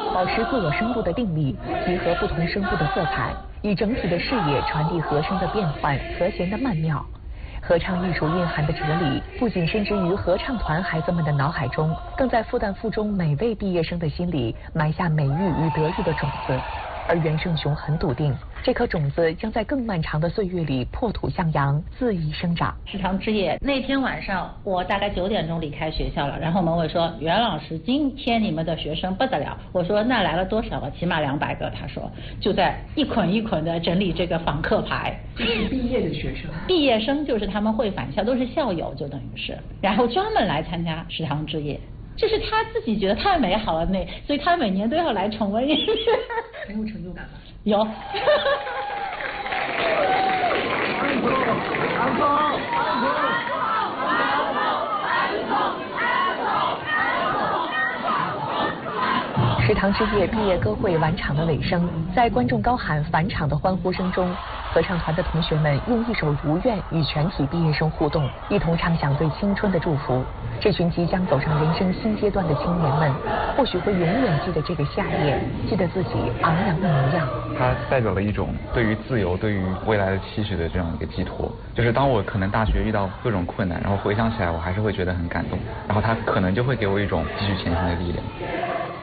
保持各有声部的定力，集合不同声部的色彩，以整体的视野传递和声的变换、和弦的曼妙。合唱艺术蕴含的哲理，不仅深植于合唱团孩子们的脑海中，更在复旦附中每位毕业生的心里埋下美誉与德育的种子。而袁胜雄很笃定，这颗种子将在更漫长的岁月里破土向阳，恣意生长。 食堂之夜那天晚上，我大概9点钟离开学校了，然后门卫说：“袁老师，今天你们的学生不得了。”我说：“那来了多少个？起码200个。”他说：“就在一捆一捆的整理这个访客牌。” 这是毕业的学生， 毕业生就是他们会返校，都是校友，就等于是，然后专门来参加食堂之夜。这是他自己觉得太美好了，所以他每年都要来重温一次。 很有成就感吗？ 有。食堂之夜毕业歌会晚场的尾声，在观众高喊返场的欢呼声中，合唱团的同学们用一首《如愿》与全体毕业生互动，一同唱响对青春的祝福。这群即将走上人生新阶段的青年们，或许会永远记得这个夏夜，记得自己昂扬的模样。 它代表了一种对于自由、对于未来的期许的这样一个寄托。就是当我可能大学遇到各种困难，然后回想起来，我还是会觉得很感动，然后它可能就会给我一种继续前行的力量。